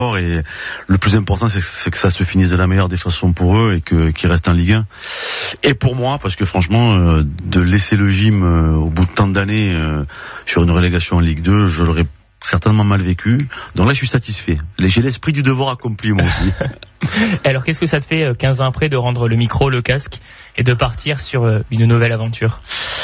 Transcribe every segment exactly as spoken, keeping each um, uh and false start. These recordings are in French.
Et le plus important, c'est, c'est que ça se finisse de la meilleure des façons pour eux et que, qu'ils restent en Ligue un. Et pour moi, parce que franchement, euh, de laisser le gym euh, au bout de tant d'années euh, sur une relégation en Ligue deux, je l'aurais certainement mal vécu. Donc là, je suis satisfait. J'ai l'esprit du devoir accompli, moi aussi. Alors, qu'est-ce que ça te fait, quinze ans après, de rendre le micro, le casque et de partir sur une nouvelle aventure ?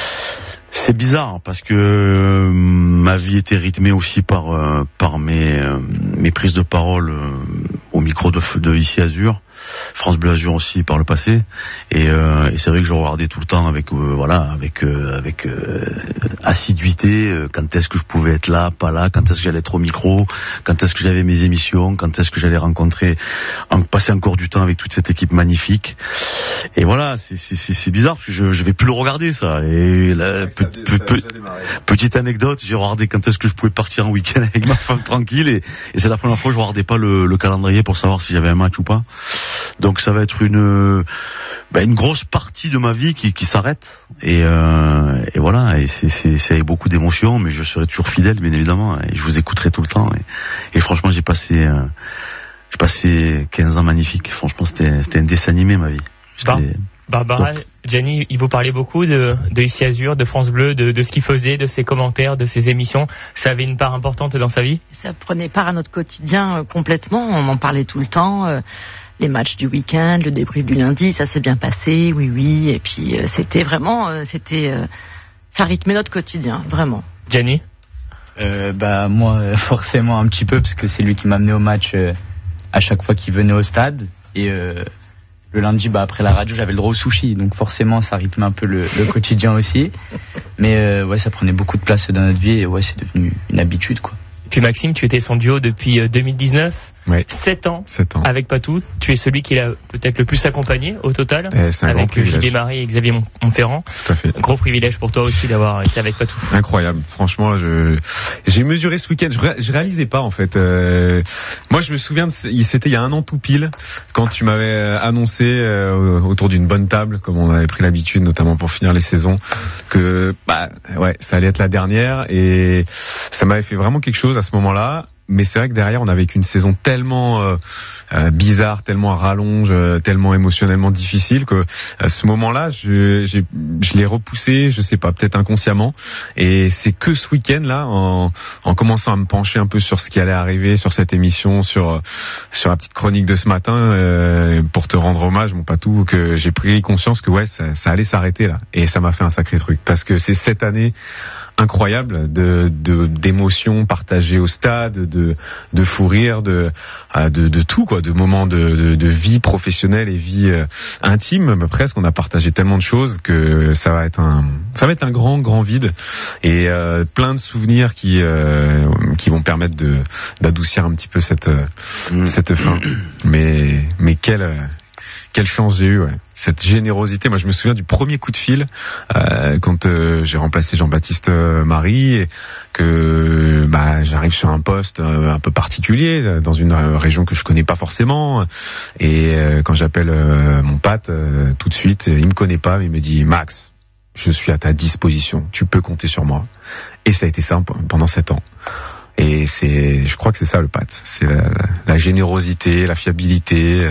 C'est bizarre parce que euh, ma vie était rythmée aussi par euh, par mes euh, mes prises de parole euh, au micro de, de ici Azur, France Bleu Azur aussi par le passé, et, euh, et c'est vrai que je regardais tout le temps avec euh, voilà avec euh, avec euh, assiduité euh, quand est-ce que je pouvais être là, pas là, quand est-ce que j'allais être au micro, quand est-ce que j'avais mes émissions, quand est-ce que j'allais rencontrer, en, passer encore du temps avec toute cette équipe magnifique. Et voilà, c'est c'est c'est, c'est bizarre parce que je je vais plus le regarder ça. Et la, pe, pe, pe, petite anecdote, j'ai regardé quand est-ce que je pouvais partir en week-end avec ma femme tranquille, et, et c'est la première fois que je regardais pas le, le calendrier pour savoir si j'avais un match ou pas. Donc ça va être une bah, une grosse partie de ma vie qui, qui s'arrête, et, euh, et voilà, et c'est, c'est, c'est avec beaucoup d'émotions, mais je serai toujours fidèle bien évidemment, et je vous écouterai tout le temps, et, et franchement j'ai passé euh, j'ai passé quinze ans magnifiques. Franchement c'était, c'était un dessin animé ma vie. Bar- Barbara, top. Gianni, il vous parlait beaucoup de, de Ici Azur, de France Bleu, de, de ce qu'il faisait, de ses commentaires, de ses émissions. Ça avait une part importante dans sa vie ? Ça prenait part à notre quotidien euh, complètement, on en parlait tout le temps. Euh... Les matchs du week-end, le débrief du lundi, ça s'est bien passé, oui, oui. Et puis, euh, c'était vraiment, euh, c'était, euh, ça rythmait notre quotidien, vraiment. Gianni ? euh, Bah, moi, forcément un petit peu, parce que c'est lui qui m'a amené au match euh, à chaque fois qu'il venait au stade. Et euh, le lundi, bah, après la radio, j'avais le droit au sushi. Donc, forcément, ça rythmait un peu le, le quotidien aussi. Mais, euh, ouais, ça prenait beaucoup de place dans notre vie. Et ouais, c'est devenu une habitude, quoi. Et puis Maxime, tu étais son duo depuis deux mille dix-neuf, ouais. sept ans, sept ans avec Patou. Tu es celui qui l'a peut-être le plus accompagné au total, eh, c'est un avec Gilles Marie et Xavier Montferrand. Tout à fait. Gros privilège pour toi aussi d'avoir été avec Patou. Incroyable, franchement, je, j'ai mesuré ce week-end, je, ré, je réalisais pas en fait. Euh, moi je me souviens, de, c'était il y a un an tout pile, quand tu m'avais annoncé euh, autour d'une bonne table, comme on avait pris l'habitude, notamment pour finir les saisons, que bah ouais, ça allait être la dernière, et ça m'avait fait vraiment quelque chose à ce moment-là. Mais c'est vrai que derrière, on avait qu'une saison tellement euh, euh, bizarre, tellement à rallonge, euh, tellement émotionnellement difficile que à ce moment-là, je, j'ai, je l'ai repoussé, je sais pas, peut-être inconsciemment. Et c'est que ce week-end-là, en, en commençant à me pencher un peu sur ce qui allait arriver, sur cette émission, sur sur la petite chronique de ce matin, euh, pour te rendre hommage, mon Patou, que j'ai pris conscience que ouais, ça, ça allait s'arrêter là. Et ça m'a fait un sacré truc, parce que c'est cette année incroyable de, de d'émotions partagées au stade, de de fou rire, de de de tout quoi, de moments de de, de vie professionnelle et vie euh, intime, presque. On a partagé tellement de choses que ça va être un ça va être un grand grand vide, et euh, plein de souvenirs qui euh, qui vont permettre de d'adoucir un petit peu cette mmh. cette fin. Mais mais quelle Quelle chance j'ai eu, ouais. Cette générosité. Moi, je me souviens du premier coup de fil euh, quand euh, j'ai remplacé Jean-Baptiste euh, Marie, et que bah, j'arrive sur un poste euh, un peu particulier dans une euh, région que je connais pas forcément. Et euh, quand j'appelle euh, mon Pat, euh, tout de suite, il me connaît pas, mais il me dit Max, je suis à ta disposition. Tu peux compter sur moi. Et ça a été ça pendant sept ans. Et c'est, je crois que c'est ça le Pat, c'est la, la, la générosité, la fiabilité,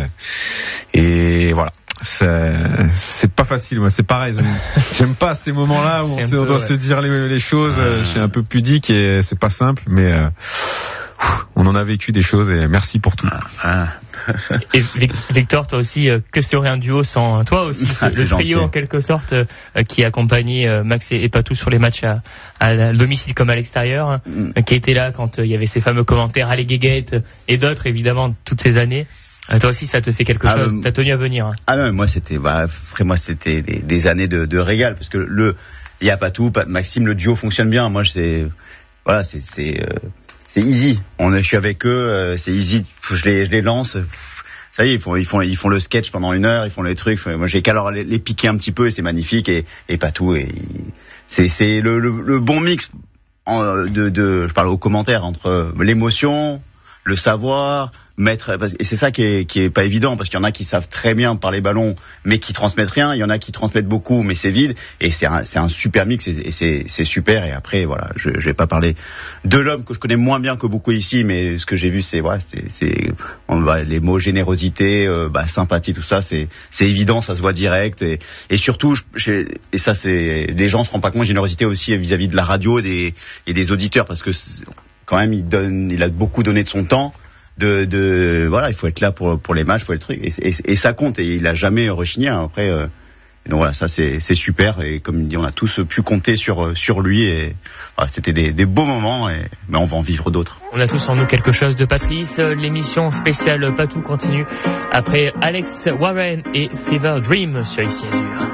et voilà. C'est, c'est pas facile, moi, c'est pareil. J'aime, j'aime pas ces moments-là où on, se, on doit ouais. se dire les, les choses. Euh... Je suis un peu pudique et c'est pas simple, mais euh, on en a vécu des choses, et merci pour tout. Ah, ah. Et Victor, toi aussi, que serait un duo sans toi aussi, ah, le trio gentil. En quelque sorte euh, qui accompagnait euh, Max et, et Patou sur les matchs à, à domicile comme à l'extérieur, mm. euh, qui était là quand il euh, y avait ces fameux commentaires à l'Éguéguette et d'autres évidemment toutes ces années. Euh, toi aussi, ça te fait quelque ah, chose. Euh, T'as tenu à venir. Hein. Ah non, moi c'était, bah, moi c'était des, des années de, de régal, parce que le, il y a Patou, Pat, Maxime, le duo fonctionne bien. Moi, c'est, voilà, c'est, c'est. Euh, C'est easy. On est, je suis avec eux, euh, c'est easy. Je les, je les lance. Ça y est, ils font, ils font, ils font le sketch pendant une heure, ils font les trucs. Moi, j'ai qu'à leur les, les piquer un petit peu, et c'est magnifique. Et, et pas tout. Et c'est, c'est le, le, le bon mix en, de, de. Je parle aux commentaires, entre l'émotion, le savoir, mettre, et c'est ça qui est, qui est pas évident, parce qu'il y en a qui savent très bien parler ballon, mais qui transmettent rien. Il y en a qui transmettent beaucoup, mais c'est vide. Et c'est un, c'est un super mix, et c'est, c'est super. Et après, voilà, je, je vais pas parler de l'homme que je connais moins bien que beaucoup ici, mais ce que j'ai vu, c'est, voilà, c'est, c'est, on va, les mots générosité, euh, bah, sympathie, tout ça, c'est, c'est évident, ça se voit direct. Et, et surtout, je, et ça, c'est, les gens se rendent pas compte, générosité aussi vis-à-vis de la radio et des, et des auditeurs, parce que quand même, il donne, il a beaucoup donné de son temps. De, de, voilà, il faut être là pour pour les matchs, faut être truc, et, et, et ça compte. Et il a jamais rechigné. Hein, après, euh, donc voilà, ça c'est c'est super. Et comme il dit, on a tous pu compter sur sur lui. Et voilà, c'était des des beaux moments. Et mais on va en vivre d'autres. On a tous en nous quelque chose de Patrice. L'émission spéciale Patou continue après Alex Warren et Fever Dream sur Ici Azur.